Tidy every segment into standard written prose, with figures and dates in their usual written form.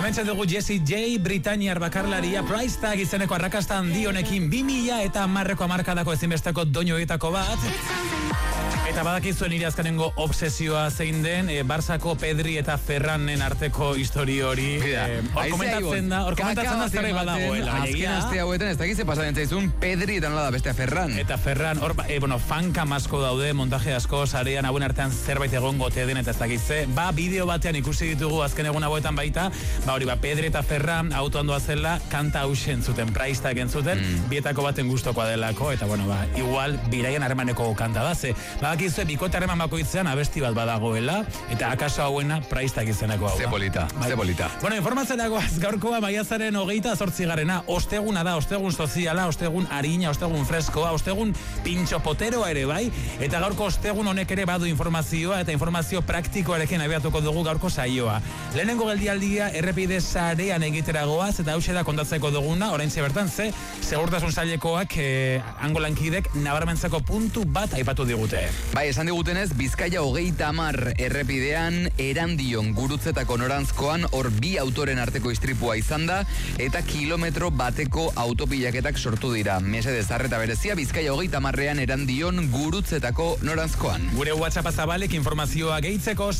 Hementsa dugu Jessie J, Britaniar bakarlaria, Price Tag izeneko arrakasta handi honekin 2010ko hamarkadako ezinbesteko doinuetako bat. Eta badakizuen nire azkenengo obsesioa zein den, Barsako Pedri eta Ferranen arteko histori hori. Hor komentatzen da zara badagoela. Azken aste hauetan, ez dakize pasatzen zaizun, Pedri eta nola da bestea Ferran. Eta Ferran, hor, fankam asko daude, montaje asko, sarean hauen artean zerbait egongo te den, eta ez dakize. Bideo batean ikusi ditugu azken egun hauetan baita, Pedri eta Ferran autoan doazela kanta hausen zuten, Price Tag entzuten, bietako baten gustokoa delako, eta igual biraien harremaneko kanta da, ze badakizue bikote harreman bakoitzean abesti bat badagoela, eta akaso hauena Price Tag izeneko hau da. Ze polita. Informazioagoaz gaurkoa maiatzaren 28. Osteguna da, ostegun soziala, ostegun harina, ostegun freskoa, ostegun pintxo poteroa ere bai, eta gaurko ostegun honek ere badu informazioa eta informazio praktikoarekin abiatuko dugu gaurko saioa. Lehenengo geldialdia errepide sarean egiteragoaz eta hause da kontatzeko duguna, oraintxe bertan segurtasun sailekoak angolankidek nabarmentzako puntu bat aipatu digute. Bai, esan digutenez, Bizkaia 30 errepidean Erandion gurutzetako norantzkoan hor bi autoren arteko istripua izan da eta kilometro bateko autopilaketak sortu dira. Mesedez arreta berezia Bizkaia 30ean Erandion gurutzetako norantzkoan. Gure WhatsApp zabalek informazioa gehitzeko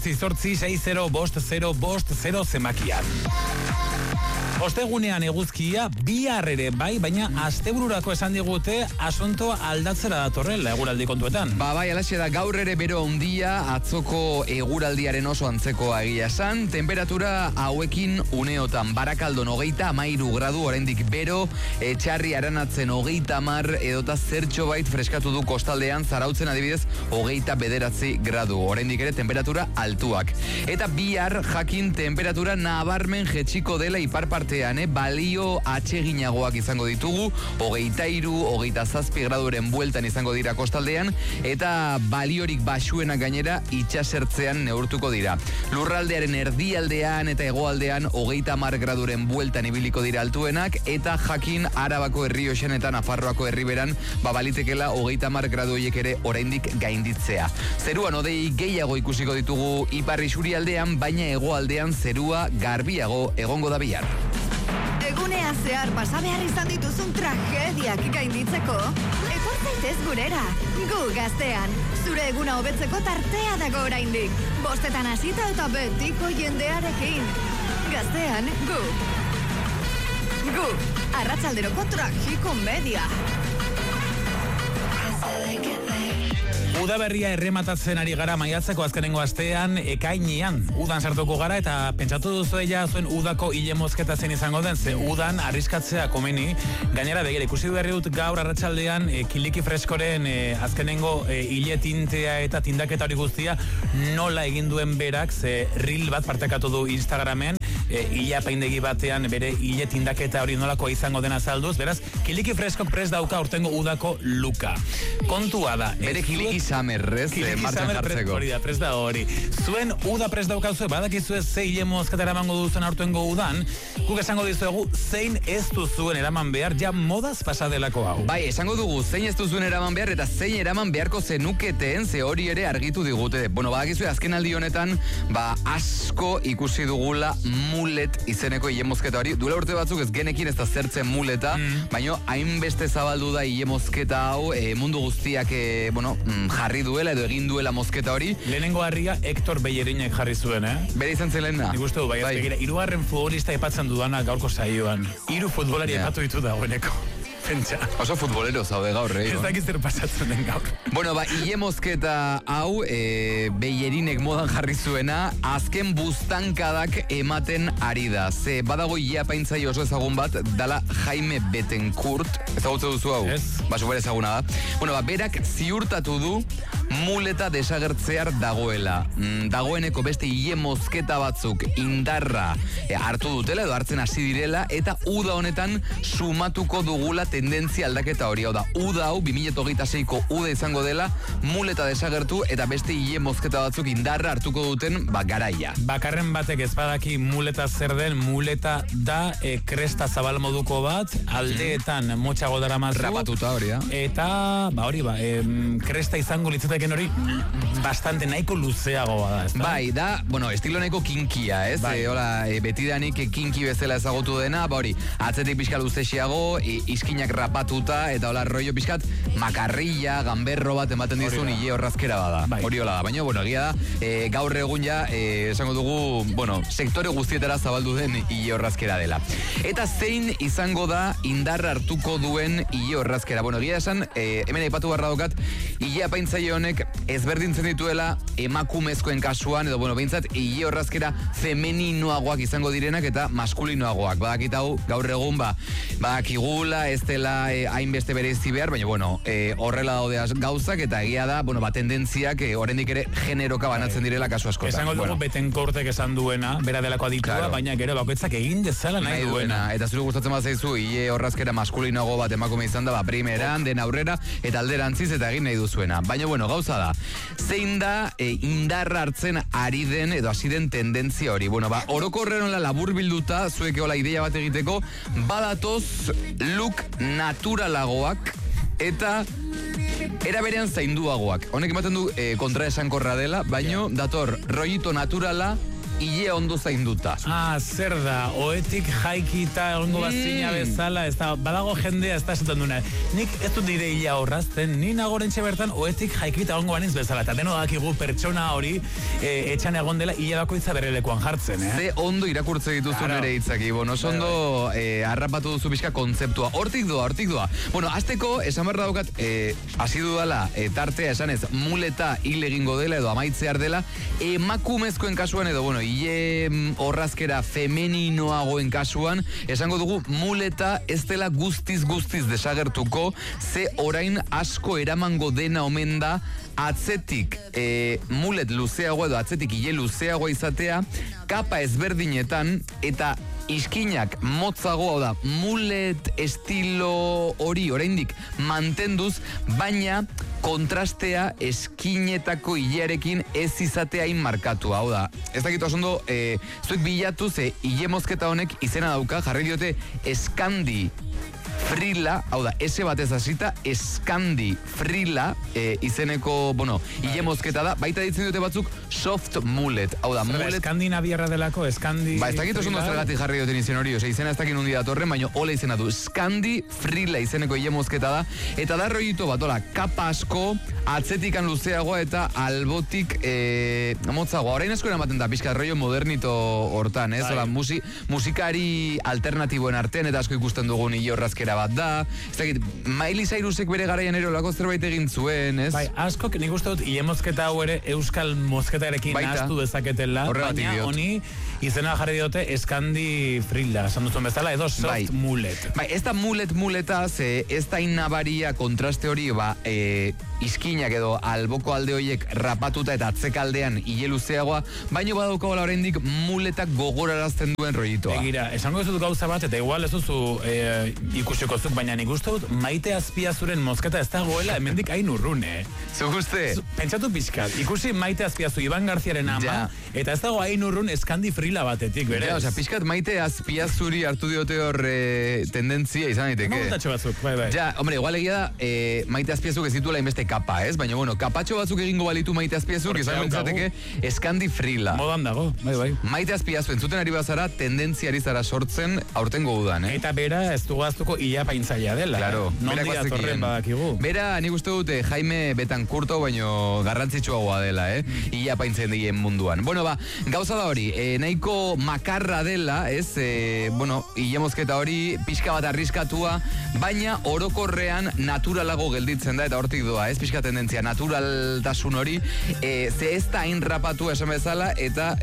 688605050 zemakian. Ostegunean eguzkia bihar ere bai, baina astebururako esan digute asuntoa aldatzera datorrela eguraldi kontuetan. Bai, alaxe da, gaur ere bero handia, atzoko eguraldiaren oso antzekoa egia esan, temperatura hauekin uneotan, Barakaldon 33 gradu, oraindik bero, Txarri Aranatzen 30 edota zertxo bait freskatu du kostaldean, Zarautzen adibidez 29 gradu, oraindik ere temperatura altuak. Eta bihar jakin temperatura nabarmen jetxiko dela ipar partean, balio atseginagoak izango ditugu, 23-27 graduren bueltan izango dira kostaldean, eta baliorik basuenak gainera itxasertzean neurtuko dira. Lurraldearen erdialdean eta hegoaldean 30 graduren bueltan ibiliko dira altuenak, eta jakin Arabako Errioxan eta Nafarroako Herriberan balitekela 30 gradu horiek ere oraindik gainditzea. Zeruan hodei gehiago ikusiko ditugu ipar isurialdean, baina hegoaldean zerua garbiago egongo da bihar. Egunean zehar pasabehar izan dituzun tragediak gainditzeko, etor zaitez gurera. Gu Gaztean, zure eguna hobetzeko tartea dago oraindik. 5 hasita eta betiko jendearekin. Gaztean, gu. Arratsalderoko tragikomedia. Udaberria errematatzen ari gara maiatzeko azkenengo astean, ekainean udan sartuko gara, eta pentsatu duzu zuen udako hile mozketa zen izango den, ze udan arriskatzea komeni. Gainera begira, ikusi berri dut gaur arratsaldean Kiliki Freskoren azkenengo hile tintea eta tindaketa hori guztia nola egin duen berak, ze reel bat partekatu du Instagramen, hile apaindegi batean bere hile tindaketa hori nolako izango dena azalduz. Beraz, Kiliki Freskok prest dauka urtengo udako luka. Kontua da, bere Kiliki Samerrez martxan jartzeko. Hori da, prest da hori. Zuen uda prest daukazue, badakizue ze hile mozketara emango duzen aurtengo udan, guk esango dizuegu zein ez duzuen eraman behar, ja modaz pasadelako hau. Bai, esango dugu zein ez duzuen eraman behar eta zein eraman beharko zenuketen, ze hori ere argitu digute. Badakizue azken aldi honetan, asko ikusi dugula mulet izeneko hile mozketa hori. Duela urte batzuk ez genekin ez da zertzen muleta, baina hainbeste zabaldu da hile mozketa hau, mundu guztiak, jarri duela edo egin duela mozketa hori. Lehenengo harria Hector Bellerinek jarri zuen, Bere izan zelena. Nik uste du, bai. Hirugarren futbolista epatzen dudana gaurko saioan. 3 futbolari epatu ditu dagoeneko. Pentsa. Oso futbolero zaude gaur, Ez dakiz zer pasatzen den gaur. Hile mozketa hau, Bellerinek modan jarri zuena, azken buztankadak ematen ari da. Ze badago hile apaintzai oso ezagun bat, dala Jaime Betancourt. Ezagutze duzu hau? Ez. Super ezaguna da. Berak ziurtatu du muleta desagertzear dagoela. Dagoeneko beste hile mozketa batzuk indarra hartu dutela edo hartzen hasi direla, eta uda honetan sumatuko dugula tendentzia aldaketa hori. Hau da, uda hau 2026ko uda izango dela, muleta desagertu eta beste hile mozketa batzuk indarra hartuko duten garaia. Bakarren batek ez badaki muleta zer den, muleta da kresta zabal moduko bat, aldeetan motxago dara mazu. Rapatuta hori, Eta, kresta izango litzateke geneken hori bastante nahiko luzeagoa da, ez da? Bai, da, bueno, estilo nahiko kinkia, ez? Bai. Betidanik kinki bezala ezagutu dena, hori, atzetik pixka luzexiago, iskinak rapatuta, eta hola, rollo pixkat makarrilla, gamberro bat ematen dizun hile horrazkera bada. Bai. Hori hola da, baina, bueno, egia da, gaur egun ja, esango dugu, bueno, sektore guztietara zabaldu den hile horrazkera dela. Eta zein izango da indarra hartuko duen hile horrazkera? Bueno, egia esan, hemen aipatu barra daukat, hile apaintzaile honek ezberdintzen dituela emakumezkoen kasuan, edo, bueno, behintzat, hile horrazkera femeninoagoak izango direnak eta maskulinoagoak. Badakit hau, gaur egun, badakigula, ez dela hainbeste berezi behar, baina, bueno, horrela daude gauzak, eta egia da, bueno, tendentziak, oraindik ere generoka banatzen direla kasu askotan. Esango dugu Betancourtek esan duena, bera delako aditua, Claro. baina gero bakoitzak egin dezala nahi duena. Eta zure gustatzen bat zaizu, hile horrazkera maskulinago bat emakume izan da, primeran, den aurrera, eta alderantziz eta egin nahi duzuena. Baina, bueno, gauza da, zein da indarra hartzen ari den, edo hasi den tendentzia hori. Bueno, orokorren hola labur bilduta, zuek hola ideia bat egiteko, badatoz look naturalagoak, eta era berean zainduagoak. Honek ematen du kontra esankorra dela, baino dator rollito naturala hile ondo zainduta. Zer da, oetik jaikita ongo bazina bezala, ez da, badago jendea ez da esaten duna. Nik ez dut dire hila horrazten, ni nagorentxe bertan oetik jaikita ongo baniz bezala, eta deno dakigu pertsona hori etxan egon dela hile bakoitza berelekoan jartzen, Ze ondo irakurtze dituzu nere hitzaki, bueno, ondo harrapatu duzu pixka kontzeptua. Hortik doa. Bueno, azteko, esan behar daukat, hasi dudala, tartea esanez, muleta hil egingo dela, edo amaitzear dela, emakumezkoen kasuan, edo, bueno, hile horrazkera femeninoagoen kasuan, esango dugu muleta ez dela guztiz desagertuko, ze orain asko eramango dena omen da atzetik mulet luzeagoa edo atzetik hile luzeagoa izatea, kapa ezberdinetan eta iskinak motzagoa da mulet estilo hori oraindik mantenduz, baina kontrastea eskinetako hilearekin ez izatea markatu. Hau da, ez dakit oso zuek bilatu ze hile mozketa honek izena dauka, jarri diote Eskandi Frila, hau da, ese batez hasita, Eskandi Frila izeneko, bueno, hile mozketa da, baita ditzen dute batzuk soft mullet, hau da, mullet... Eskandinaviarra delako, Eskandi... ez dakit oso zergatik jarri duten izen hori, izena ez dakit nundi datorren, baina hola izena du, Eskandi Frila izeneko hile mozketa da, eta da rollito bat, hola, kapa asko, atzetikan luzeagoa eta albotik motzagoa. Orain asko eramaten da, pixka rollo modernito hortan, ez? Hola, musikari alternatiboen artean, eta asko ikusten dugun hile horrazkera bat da. Ez dakit, Miley Cyrusek bere garaian erolako zerbait egin zuen, ez? Bai, askok nik uste dut hile mozketa hau ere euskal mozketarekin nahaztu dezaketela, baina honi izena jarri diote Eskandi Frila, esan duzun bezala, edo soft mullet. Bai, ez da muleta, ez da innabaria kontraste hori, iskinak edo alboko alde horiek rapatuta eta atzekaldean hile luzeagoa, baino badaukagola oraindik muletak gogorarazten duen rollitoa. Begira, esango ez dut gauza bat, eta igual ez duzu ikusiko zuk, baina nik uste dut Maite Azpiazuren mozketa ez dagoela hemendik hain urrun, Zuk uste? Pentsatu pixkat, ikusi Maite Azpiazu, Iban Garziaren ama, eta ez dago hain urrun Eskandi Frila batetik, berez? Ja, pixkat Maite Azpiazuri hartu diote hor tendentzia izan daiteke. Mogutatxo batzuk, bai. Ja, hombre, igual egia da, Maite Azpiazuk ez dituela inbeste kapa, ez? Baina, bueno, kapatxo batzuk egingo balitu Maite Azpiazuk, izan bentzateke Eskandi Frila. Modan dago, bai. Maite Azpiazu, entzuten ari bazara, tendentziari zara sortzen aurtengo udan, Eta bera, ez du gaztuko ia paintzailea dela. Claro, nondi datorren badakigu. Bera, nik uste dute Jaime Betancourto, baino garrantzitsuagoa dela, ia paintzen dien munduan. Bueno, gauza da hori, nahiko makarra dela, ez, hile mozketa hori, pixka bat arriskatua, baina orokorrean naturalago gelditzen da, eta hortik doa, ez, pixka tendentzia, naturaltasun hori, ze ez da hain rapatua esan bezala,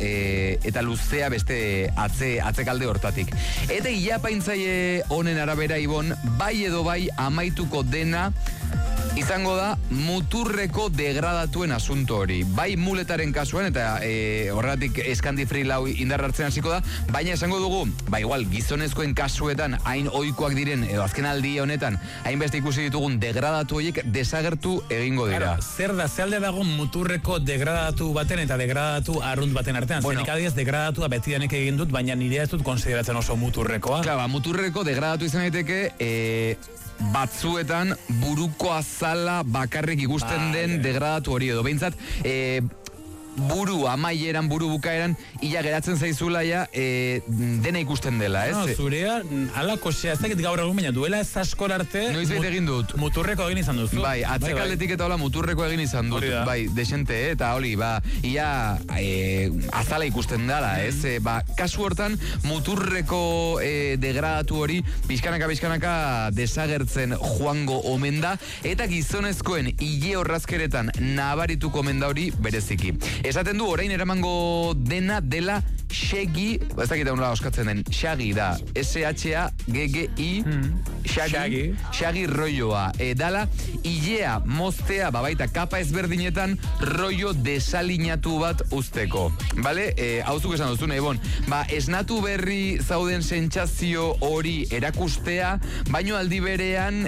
eta luzea beste atzekalde hortatik. Eta hile paintzaile honen arabera, Ibon, bai edo bai amaituko dena, izango da muturreko degradatuen asunto hori. Bai muletaren kasuan, eta horregatik Eskandi Frila indarrartzen hasiko da, baina esango dugu, igual, gizonezkoen kasuetan hain ohikoak diren, edo azken aldi honetan, hainbeste ikusi ditugun degradatu horiek desagertu egingo dira. Zer da, ze alde dago muturreko degradatu baten eta degradatu arrunt baten artean? Zenik adiez degradatua betidanek egin dut, baina nire ez dut konsideratzen oso muturrekoa. Muturreko degradatu izan daiteke, batzuetan buruko azala bakarrik ikusten den degradatu hori edo. Behintzat, buru amaieran, buru bukaeran, ila geratzen zaizula ja, dena ikusten dela, ez? No, zurea, alako ez dakit gaur egun, baina duela ez askor arte... Noiz bait egin dut. Muturreko egin izan duzu. Bai, atzekaldetik eta hola muturreko egin izan dut. Bai, desente, eta hori, ia azala ikusten dela, ez? Kasu hortan, muturreko degradatu hori, pixkanaka desagertzen joango omen da, eta gizonezkoen ile horrazkeretan nabarituko omen da hori bereziki. Esaten du, orain eramango dena dela Shaggy, ez dakit nola oskatzen den, Shaggy da, S-H-A-G-G-I, Shaggy rolloa. Dala, ilea moztea, baita kapa ezberdinetan, rollo desalinatu bat usteko. Bale? Hauzuk esan duzu, nahi bon. Esnatu berri zauden sentsazio hori erakustea, baino aldi berean,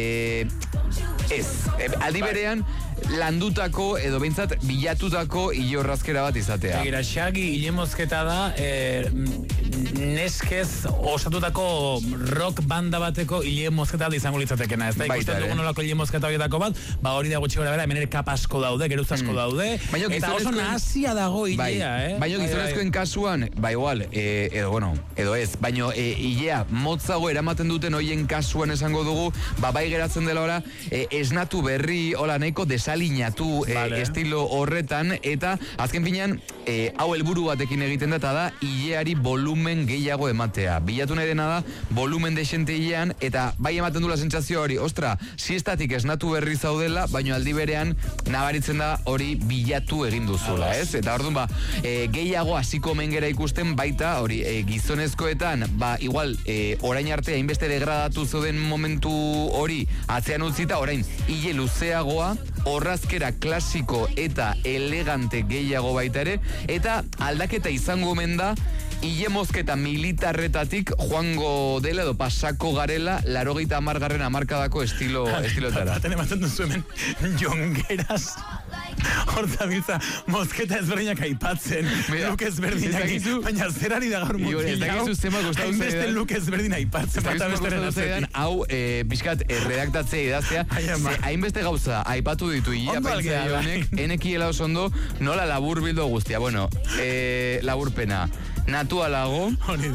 aldi berean, landutako edo behintzat bilatutako ile horrazkera bat izatea. Egira, Shaggy ile mozketa da neskez osatutako rock banda bateko ile mozketa izango litzatekena. Ez da ikusten dugun olako ile mozketa horietako bat, gutxi gora bera, hemen ere kap asko daude, geruz asko daude, eta oso nazia dago ilea, Baina gizonezkoen kasuan, igual, edo ez, baina ilea motzago eramaten duten hoien kasuan esango dugu, bai geratzen dela ora, esnatu berri, hola nahiko desalinatu estilo horretan, eta azken finean, hau helburu batekin egiten da, eta da, ileari volumen gehiago ematea. Bilatu nahi dena da, volumen desente ilean, eta bai ematen dula sentsazio hori, ostra, siestatik esnatu berri zaudela, baino aldi berean, nabaritzen da hori bilatu egin duzula, ez? Eta orduan, gehiago hasiko mengera ikusten baita, hori, gizonezkoetan, igual, orain arte, hainbeste degradatu zeuden momentu hori, atzean utzita, orain, ile luzeagoa, horrazkera klasiko eta elegante gehiago baita ere, eta aldaketa izango omen da, ile mozketa militarretatik joango dela edo pasako garela 80. hamarkadako estiloetara. Baten ematen duzu hemen jongeraz horta biltza mozketa ezberdinak aipatzen, luk ezberdinak, baina zerari da gaur mutil hainbeste luk ezberdin aipatzen. Hau, pixkat, redaktatzea idaztea, hainbeste gauza aipatu ditu ile apaintzea honek, enekiela oso ondo, nola labur bildo guztia. Bueno, laburpena. Natualago,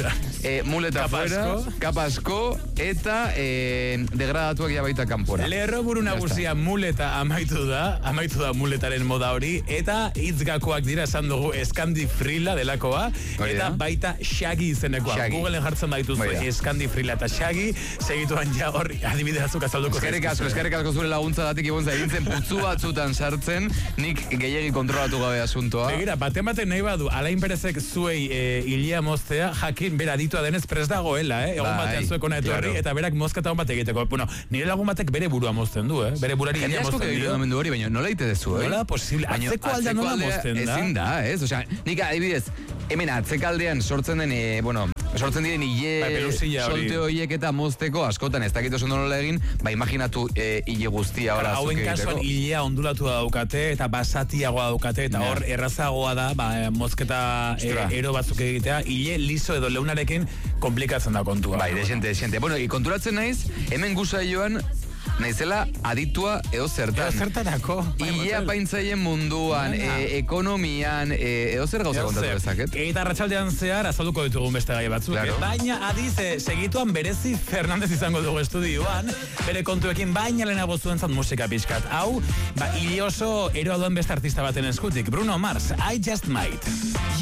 muleta fuera, kapasko, eta degradatuak ja baita kanpora. Lerro buru nagusia muleta amaitu da muletaren moda hori, eta hitzgakoak dira esan dugu Eskandi Frila delakoa, eta baita Shaggy izenekoa. Googleen jartzen baituzu Eskandi Frila eta Shaggy, segituan ja hori adibide batzuk azalduko. Eskerrik asko zure laguntza datik ibonza egintzen putzu batzutan sartzen, nik gehiegi kontrolatu gabe asuntoa. Begira, baten nahi badu, Alain Perezek zuei ilea moztea, jakin, bera aditua denez prest dagoela, egun batean zueko nahi horri, eta berak mozketa hon bat egiteko. Bueno, nire lagun batek bere burua mozten du, bere burari ilea mozten du. Jende asko hori, baina nola ite dezu, Nola posible, atzeko aldea nola mozten da? Ezin da, ez? Osea, nik adibidez, hemen atzekaldean sortzen den, sortzen diren ile solte horiek eta mozteko askotan ez dakit oso nola egin, imaginatu ile guztia hori azuk egiteko. Hauen kasuan ilea ondulatu daukate eta basatiagoa daukate eta hor errazagoa da mozketa ero batzuk egitea, ile liso edo leunarekin komplikatzen da kontua. Desente. Bueno, konturatzen naiz, hemen gusaioan naizela aditua edo zertan. Zertarako. Ilea paintzaien munduan, ekonomian, edo zer gauza kontatu bezaket. Eta arratsaldean zehar azalduko ditugun beste gai batzuk. Baina adiz, segituan berezi Fernandez izango dugu estudioan, bere kontuekin baina lehenago zuentzat musika pixkat. Hau, ile oso eroa duen beste artista baten eskutik. Bruno Mars, I Just Might.